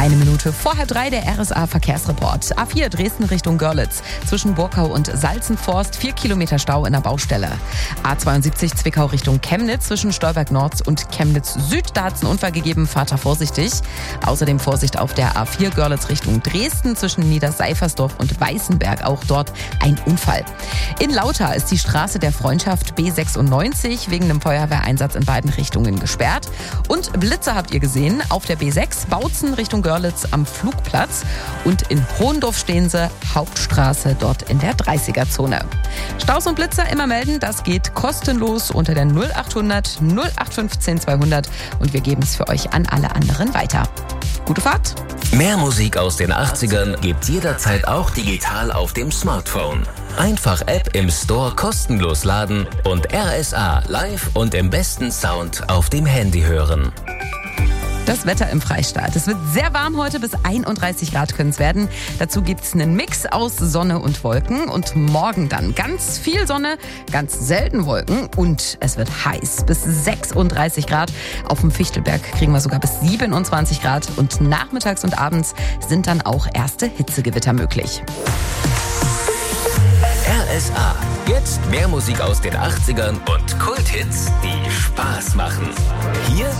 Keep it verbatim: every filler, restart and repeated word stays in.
Eine Minute vor halb drei der R S A-Verkehrsreport. A vier Dresden Richtung Görlitz. Zwischen Burkau und Salzenforst vier Kilometer Stau in der Baustelle. A zweiundsiebzig Zwickau Richtung Chemnitz zwischen Stolberg Nord und Chemnitz Süd. Da hat es einen Unfall gegeben, fahrt da vorsichtig. Außerdem Vorsicht auf der A vier Görlitz Richtung Dresden zwischen Niederseifersdorf und Weißenberg. Auch dort ein Unfall. In Lauter ist die Straße der Freundschaft B sechsundneunzig wegen einem Feuerwehreinsatz in beiden Richtungen gesperrt. Und Blitze habt ihr gesehen auf der B sechs Bautzen Richtung Görlitz am Flugplatz. Und in Hohendorf stehen sie, Hauptstraße dort in der dreißiger-Zone. Staus und Blitzer immer melden, das geht kostenlos unter der null achthundert null acht fünfzehn zweihundert und wir geben es für euch an alle anderen weiter. Gute Fahrt! Mehr Musik aus den achtzigern gibt's jederzeit auch digital auf dem Smartphone. Einfach App im Store kostenlos laden und R S A live und im besten Sound auf dem Handy hören. Das Wetter im Freistaat. Es wird sehr warm heute, bis einunddreißig Grad können es werden. Dazu gibt es einen Mix aus Sonne und Wolken. Und morgen dann ganz viel Sonne, ganz selten Wolken. Und es wird heiß, bis sechsunddreißig Grad. Auf dem Fichtelberg kriegen wir sogar bis siebenundzwanzig Grad. Und nachmittags und abends sind dann auch erste Hitzegewitter möglich. R S A. Jetzt mehr Musik aus den achtzigern und Kulthits, die Spaß machen. Hier